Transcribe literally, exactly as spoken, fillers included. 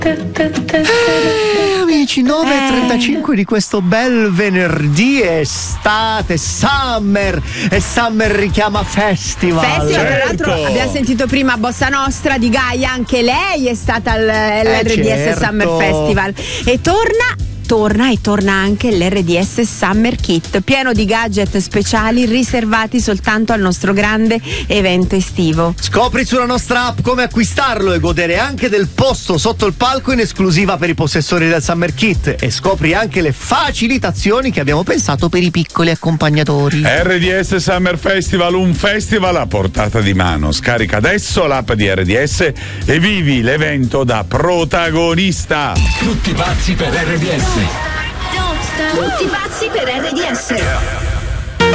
Eh, amici, nove e trentacinque di questo bel venerdì, estate, summer, e summer richiama festival. Festival, Certo. tra l'altro abbiamo sentito prima Bossa Nostra di Gaia, anche lei è stata all'R D S certo. Summer Festival e torna torna e torna anche l'R D S Summer Kit, pieno di gadget speciali riservati soltanto al nostro grande evento estivo. Scopri sulla nostra app come acquistarlo e godere anche del posto sotto il palco in esclusiva per i possessori del Summer Kit, e scopri anche le facilitazioni che abbiamo pensato per i piccoli accompagnatori. R D S Summer Festival, un festival a portata di mano. Scarica adesso l'app di R D S e vivi l'evento da protagonista. Tutti pazzi per R D S. Tutti pazzi per R D S.